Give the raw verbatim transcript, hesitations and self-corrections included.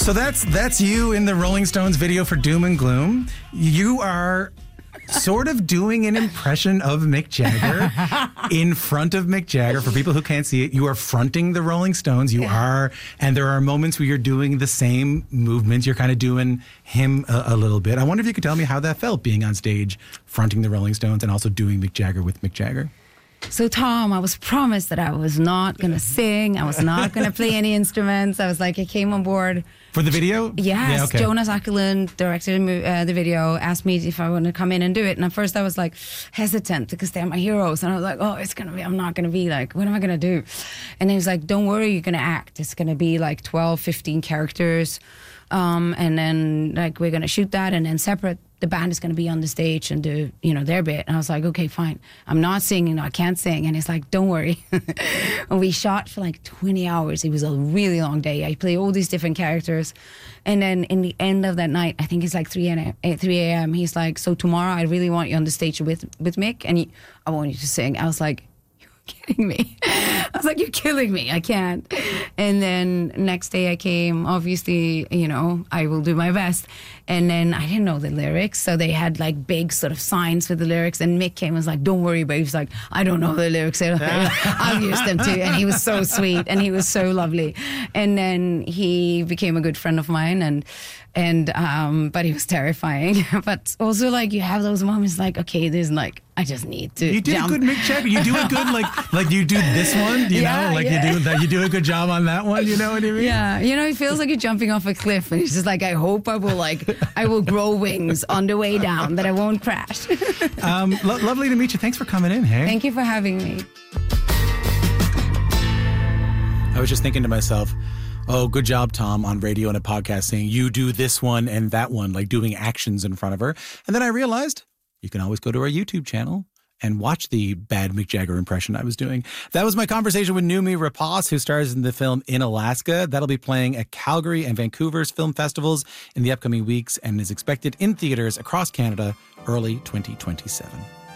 So that's that's you in the Rolling Stones video for Doom and Gloom. You are sort of doing an impression of Mick Jagger in front of Mick Jagger. For people who can't see it, you are fronting the Rolling Stones. You yeah. are, and there are moments where you're doing the same movements. You're kind of doing him a, a little bit. I wonder if you could tell me how that felt, being on stage, fronting the Rolling Stones, and also doing Mick Jagger with Mick Jagger. So, Tom, I was promised that I was not going to sing. I was not going to play any instruments. I was like, I came on board. For the video? Yes. Yeah, okay. Jonas Åkerlund directed uh, the video, asked me if I want to come in and do it. And at first I was like hesitant because they're my heroes. And I was like, oh, it's going to be, I'm not going to be like, what am I going to do? And he was like, don't worry, you're going to act. It's going to be like twelve, fifteen characters. Um, and then like we're going to shoot that and then separate. The band is going to be on the stage and do, you know, their bit. And I was like, okay, fine. I'm not singing. I can't sing. And he's like, don't worry. And we shot for like twenty hours. It was a really long day. I played all these different characters. And then in the end of that night, I think it's like three a.m. He's like, so tomorrow I really want you on the stage with, with Mick. And he, I want you to sing. I was like, kidding me. I was like, you're killing me. I can't. And then next day I came, obviously, you know, I will do my best. And then I didn't know the lyrics. So they had like big sort of signs with the lyrics. And Mick came and was like, don't worry, but he was like, I don't know the lyrics. I'll use them too. And he was so sweet and he was so lovely. And then he became a good friend of mine. And And, um, but he was terrifying. But also, like, you have those moments like, okay, there's like, I just need to You did jump. a good Mick Jagger. You do a good, like, like you do this one, you yeah, know? Like, yeah. you do that. You do a good job on that one, you know what I mean? Yeah. You know, it feels like you're jumping off a cliff. And it's just like, I hope I will, like, I will grow wings on the way down, that I won't crash. um, lo- lovely to meet you. Thanks for coming in, hey? Thank you for having me. I was just thinking to myself, oh, good job, Tom, on radio and a podcast saying you do this one and that one, like doing actions in front of her. And then I realized you can always go to our YouTube channel and watch the bad Mick Jagger impression I was doing. That was my conversation with Noomi Rapace, who stars in the film In Alaska. That'll be playing at Calgary and Vancouver's film festivals in the upcoming weeks and is expected in theaters across Canada early twenty twenty-seven.